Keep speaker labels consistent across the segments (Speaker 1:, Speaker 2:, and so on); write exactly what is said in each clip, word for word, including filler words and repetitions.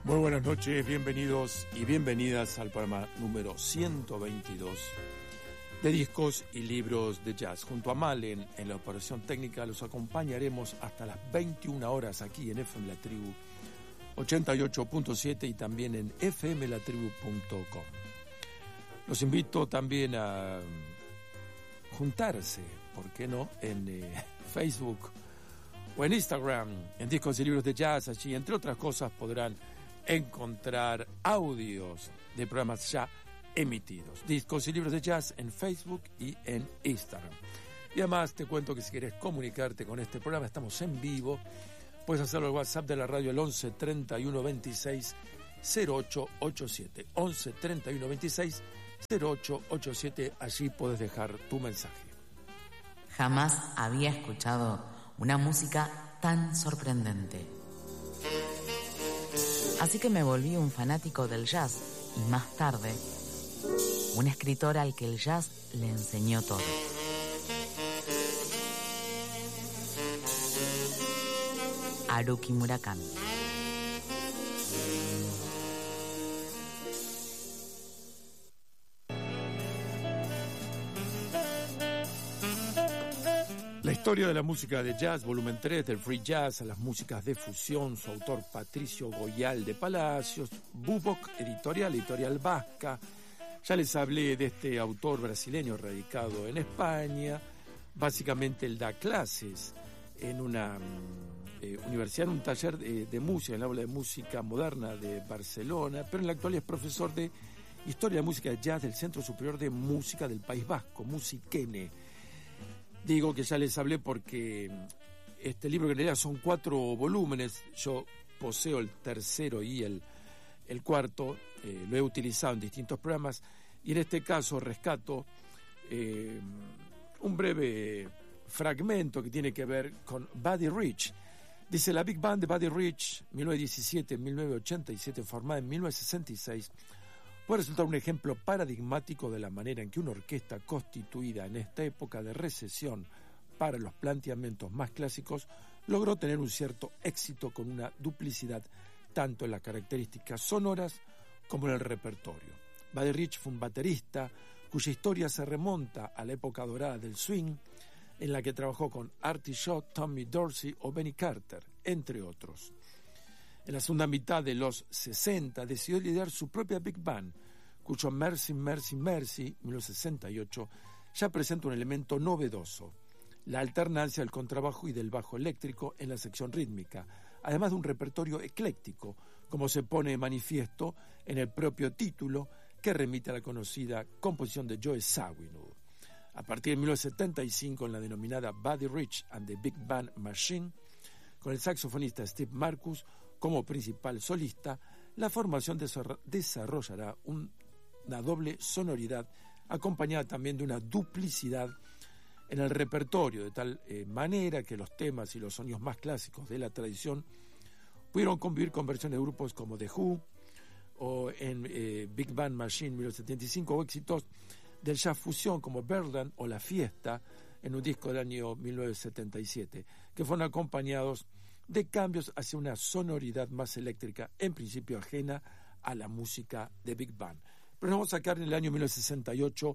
Speaker 1: Muy buenas noches, bienvenidos y bienvenidas al programa número ciento veintidós de Discos y Libros de Jazz. Junto a Malen en la operación técnica los acompañaremos hasta las veintiuna horas aquí en F M La Tribu ochenta y ocho punto siete y también en f m la tribu punto com. Los invito también a juntarse, ¿por qué no?, en eh, Facebook o en Instagram, en Discos y Libros de Jazz. Allí, entre otras cosas, podrán encontrar audios de programas ya emitidos. Discos y Libros de Jazz en Facebook y en Instagram. Y además te cuento que si quieres comunicarte con este programa, estamos en vivo. Puedes hacerlo al WhatsApp de la radio, el once treinta y uno veintiséis cero ocho ochenta y siete. once treinta y uno veintiséis cero ocho ochenta y siete. Allí puedes dejar tu mensaje.
Speaker 2: Jamás había escuchado una música tan sorprendente. Así que me volví un fanático del jazz y más tarde, un escritor al que el jazz le enseñó todo. Haruki Murakami.
Speaker 1: La historia de la música de jazz, volumen tres, del free jazz a las músicas de fusión, su autor Patricio Goyal de Palacios, Bubok, editorial, editorial vasca. Ya les hablé de este autor brasileño radicado en España. Básicamente él da clases en una eh, universidad, en un taller de, de música, en el aula de música moderna de Barcelona, pero en la actualidad es profesor de Historia de Música de Jazz del Centro Superior de Música del País Vasco, Musikene. Digo que ya les hablé porque este libro, que en realidad son cuatro volúmenes, yo poseo el tercero y el, el cuarto, eh, lo he utilizado en distintos programas, y en este caso rescato eh, un breve fragmento que tiene que ver con Buddy Rich. Dice: la Big Band de Buddy Rich, mil novecientos diecisiete a mil novecientos ochenta y siete, formada en mil novecientos sesenta y seis, puede resultar un ejemplo paradigmático de la manera en que una orquesta constituida en esta época de recesión para los planteamientos más clásicos logró tener un cierto éxito con una duplicidad tanto en las características sonoras como en el repertorio. Buddy Rich fue un baterista cuya historia se remonta a la época dorada del swing, en la que trabajó con Artie Shaw, Tommy Dorsey o Benny Carter, entre otros. En la segunda mitad de los sesenta decidió liderar su propia Big Band, cuyo Mercy, Mercy, Mercy, mil novecientos sesenta y ocho, ya presenta un elemento novedoso: la alternancia del contrabajo y del bajo eléctrico en la sección rítmica, además de un repertorio ecléctico, como se pone de manifiesto en el propio título, que remite a la conocida composición de Joe Zawinul. A partir de mil novecientos setenta y cinco, en la denominada Buddy Rich and the Big Band Machine, con el saxofonista Steve Marcus como principal solista, la formación desarrollará un, una doble sonoridad acompañada también de una duplicidad en el repertorio, de tal eh, manera que los temas y los sonidos más clásicos de la tradición pudieron convivir con versiones de grupos como The Who o en eh, Big Band Machine mil novecientos setenta y cinco, o éxitos del jazz fusión como Birdland o La Fiesta en un disco del año mil novecientos setenta y siete, que fueron acompañados de cambios hacia una sonoridad más eléctrica, en principio ajena a la música de Big Band. Pero nos vamos a sacar en el año mil novecientos sesenta y ocho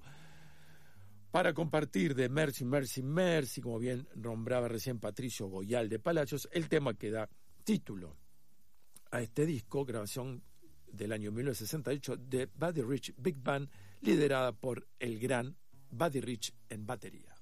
Speaker 1: para compartir de Mercy, Mercy, Mercy, como bien nombraba recién Patricio Goyal de Palacios, el tema que da título a este disco, grabación del año mil novecientos sesenta y ocho de Buddy Rich Big Band, liderada por el gran Buddy Rich en batería.